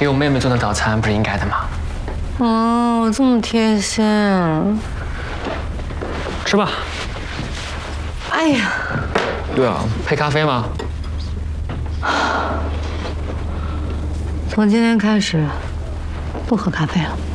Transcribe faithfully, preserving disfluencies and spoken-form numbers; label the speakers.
Speaker 1: 给我妹妹做的早餐不是应该的吗？
Speaker 2: 哦，这么贴心。
Speaker 1: 吃吧。
Speaker 2: 哎呀，
Speaker 1: 对啊，配咖啡吗？
Speaker 2: 从今天开始，不喝咖啡了。